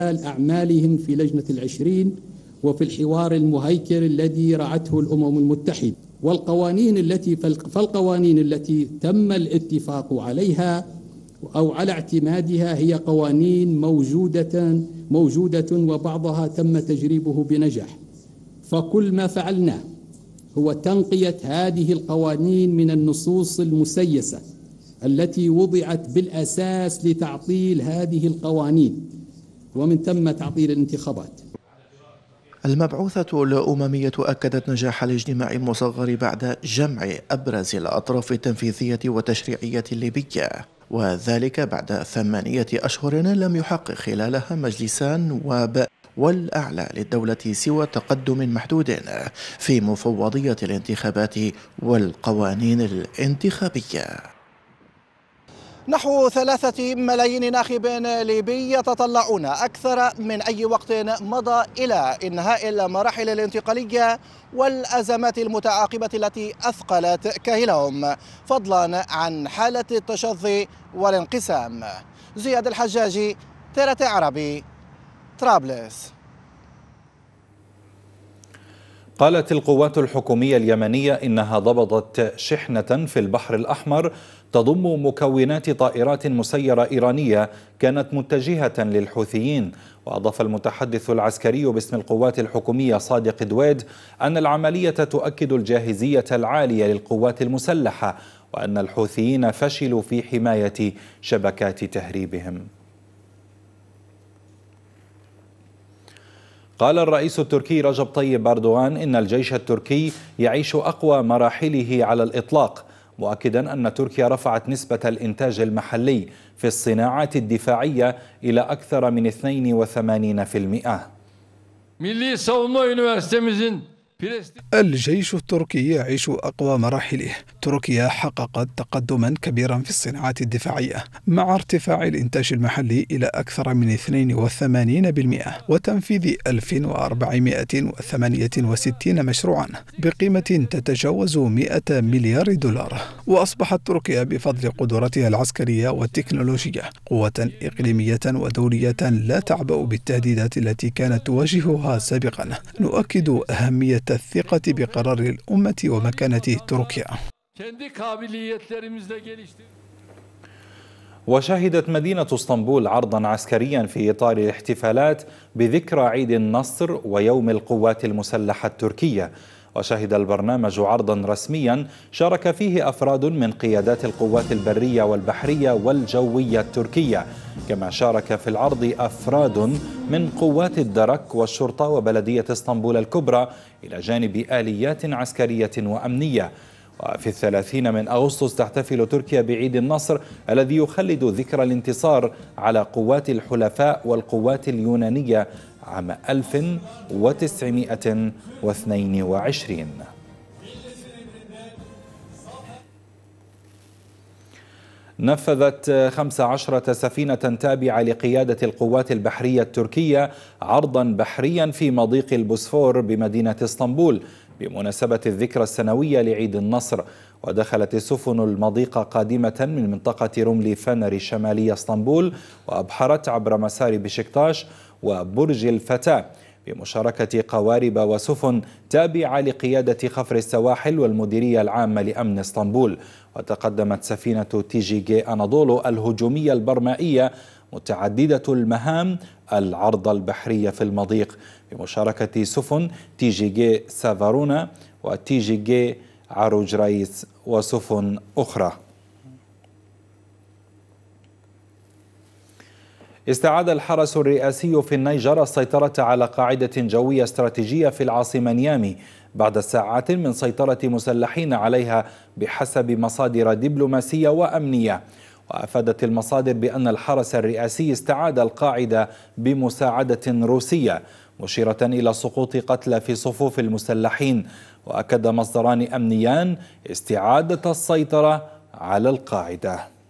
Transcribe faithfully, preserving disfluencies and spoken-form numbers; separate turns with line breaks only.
أعمالهم في لجنة العشرين وفي الحوار المهيكل الذي رعته الأمم المتحدة، والقوانين التي فالقوانين التي تم الاتفاق عليها أو على اعتمادها هي قوانين موجودة موجودة وبعضها تم تجريبه بنجاح. فكل ما فعلناه هو تنقية هذه القوانين من النصوص المسيسة التي وضعت بالأساس لتعطيل هذه القوانين ومن ثم تعطيل الانتخابات.
المبعوثة الأممية أكدت نجاح الاجتماع المصغر بعد جمع أبرز الأطراف التنفيذية والتشريعية الليبية، وذلك بعد ثمانية أشهر لم يحقق خلالها مجلسا نواب والأعلى للدولة سوى تقدم محدود في مفوضية الانتخابات والقوانين الانتخابية.
نحو ثلاثة ملايين ناخب ليبي يتطلعون أكثر من أي وقت مضى إلى إنهاء المراحل الانتقالية والأزمات المتعاقبة التي أثقلت كاهلهم، فضلا عن حالة التشظي والانقسام. زياد الحجاجي، تيرة عربي، طرابلس.
قالت القوات الحكومية اليمنية إنها ضبطت شحنة في البحر الأحمر تضم مكونات طائرات مسيرة إيرانية كانت متجهة للحوثيين. وأضاف المتحدث العسكري باسم القوات الحكومية صادق دويد أن العملية تؤكد الجاهزية العالية للقوات المسلحة وأن الحوثيين فشلوا في حماية شبكات تهريبهم. قال الرئيس التركي رجب طيب أردوغان إن الجيش التركي يعيش أقوى مراحله على الإطلاق، مؤكدا أن تركيا رفعت نسبة الإنتاج المحلي في الصناعات الدفاعية إلى أكثر من اثنين وثمانين بالمئة.
الجيش التركي يعيش أقوى مراحله. تركيا حققت تقدما كبيرا في الصناعات الدفاعية مع ارتفاع الإنتاج المحلي إلى أكثر من اثنين وثمانين بالمئة وتنفيذ ألف وأربعمئة وثمانية وستين مشروعا بقيمة تتجاوز مئة مليار دولار. وأصبحت تركيا بفضل قدراتها العسكرية والتكنولوجية قوة إقليمية ودولية لا تعبأ بالتهديدات التي كانت تواجهها سابقا. نؤكد أهمية الثقة بقرار الأمة ومكانة تركيا.
وشهدت مدينة اسطنبول عرضا عسكريا في إطار الاحتفالات بذكرى عيد النصر ويوم القوات المسلحة التركية. وشهد البرنامج عرضا رسميا شارك فيه أفراد من قيادات القوات البرية والبحرية والجوية التركية، كما شارك في العرض أفراد من قوات الدرك والشرطة وبلدية اسطنبول الكبرى إلى جانب آليات عسكرية وأمنية. وفي الثلاثين من أغسطس تحتفل تركيا بعيد النصر الذي يخلد ذكرى الانتصار على قوات الحلفاء والقوات اليونانية عام ألف وتسعمئة واثنين وعشرين. نفذت خمس عشرة سفينة تابعة لقيادة القوات البحرية التركية عرضا بحريا في مضيق البوسفور بمدينة اسطنبول بمناسبة الذكرى السنوية لعيد النصر. ودخلت السفن المضيق قادمة من منطقة رملي فنري شمالي اسطنبول وأبحرت عبر مسار بشكتاش وبرج الفتاة بمشاركة قوارب وسفن تابعة لقيادة خفر السواحل والمديرية العامة لأمن اسطنبول. وتقدمت سفينة تي جي جي أناضولو الهجومية البرمائية متعددة المهام العرض البحري في المضيق بمشاركة سفن تي جي جي سافارونا وتي جي جي عروج رئيس وسفن أخرى. استعاد الحرس الرئاسي في النيجر السيطرة على قاعدة جوية استراتيجية في العاصمة نيامي بعد ساعات من سيطرة مسلحين عليها بحسب مصادر دبلوماسية وأمنية. وأفادت المصادر بأن الحرس الرئاسي استعاد القاعدة بمساعدة روسية، مشيرة إلى سقوط قتلى في صفوف المسلحين. وأكد مصدران أمنيان استعادة السيطرة على القاعدة.